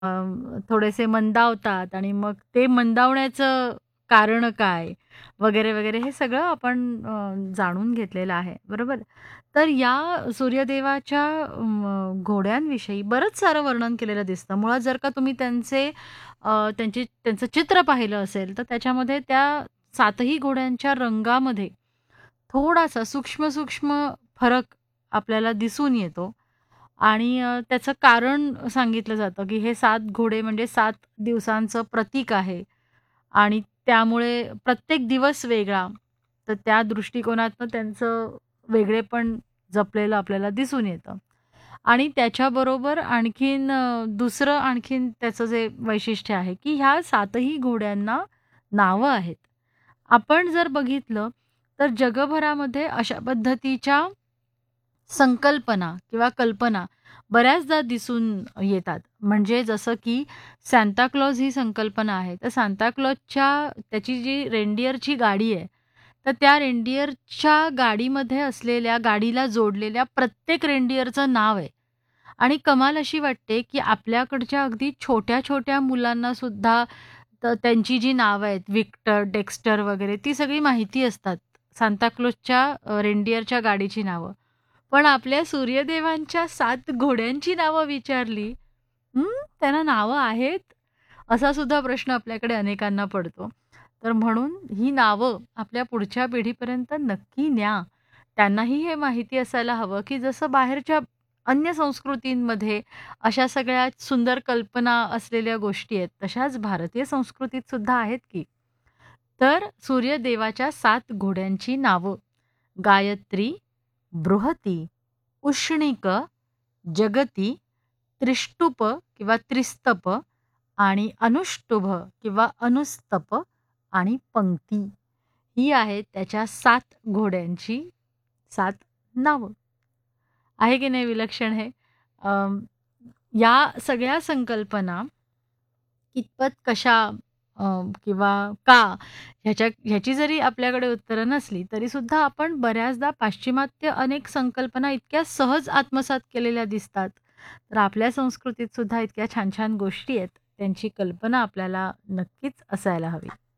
थोडेसे मंदावतात आणि मग ते मंदावण्याचं कारण काय? वगैरे, वगैरे हे सगळं आपण जाणून घेतलेलं आहे, बरोबर? तर या सूर्यदेवाच्या घोड्यांविषयी बरंच सारं वर्णन केलेलं दिसतं. मुळात जर का तुम्ही त्यांचं चित्र पाहिलं असेल, तर त्याच्यामध्ये त्या 7ही घोड्यांच्या रंगामध्ये थोडासा सूक्ष्म-सूक्ष्म फरक आपल्याला दिसून येतो आणि त्याचं कारण सांगितलं जातं, की हे 7 घोडे म्हणजे 7 दिवसांचं प्रतीक आहे आणि त्यामुळे प्रत्येक दिवस वेगळा. तर त्या दृष्टिकोनातनं त्यांचं वेगळेपण जपलेलं आपल्याला दिसून येतं. आणि त्याच्याबरोबर दुसरं आणखीन त्याचं जे वैशिष्ट्य आहे, की ह्या 7ही घोड्यांना नावं आहेत. आपण जर बघितलं, तर जगभरामध्ये अशा पद्धतीच्या संकल्पना किंवा कल्पना बऱ्याचदा दिसून येतात. म्हणजे जसं की सांताक्लॉज ही संकल्पना आहे. तर सांताक्लॉजच्या त्याची जी रेनडिअरची गाडी आहे, तर त्या रेनडिअरच्या गाडीला जोडलेल्या प्रत्येक रेनडिअरचं नाव आहे. आणि कमाल अशी वाटते, की आपल्याकडच्या अगदी छोट्या-छोट्या मुलांना सुद्धा त्यांची जी नावं आहेत व्हिक्टर, डेक्स्टर वगैरे ती सगळी माहिती असतात. सांताक्लॉजच्या रेनडिअरच्या गाडीची नावं. पण आपल्या सूर्यदेवांच्या 7 घोड्यांची नावं विचारली, त्यांना नावं आहेत? असा सुद्धा प्रश्न आपल्याकडे अनेकांना पडतो. तर म्हणून ही नावं आपल्या पुढच्या पिढीपर्यंत नक्की न्या. त्यांनाही हे माहिती असायला हवं, की जसं बाहेरच्या अन्य संस्कृतींमध्ये अशा सगळ्या सुंदर कल्पना असलेल्या गोष्टी आहेत, तशाच भारतीय संस्कृतीत सुद्धा आहेत की. तर सूर्यदेवाच्या 7 घोड्यांची नावं गायत्री, बृहती, उष्णिक, जगती, त्रिष्टुप किंवा त्रिस्तप आणि अनुष्टुभ किंवा अनुस्तप आणि पंक्ती. ही आहेत त्याच्या 7 घोड्यांची 7 नावं. आहे की नाही विलक्षण हे? अं, या सगळ्या संकल्पना कितपत कशा अ, किंवा का ह्याची जरी आपल्याकडे उत्तरं नसली, तरीसुद्धा आपण बऱ्याचदा पाश्चिमात्य अनेक संकल्पना इतक्या सहज आत्मसात केलेल्या दिसतात. तर आपल्या संस्कृतीत सुद्धा इतक्या छान-छान गोष्टी आहेत. त्यांची कल्पना आपल्याला नक्कीच असायला हवी.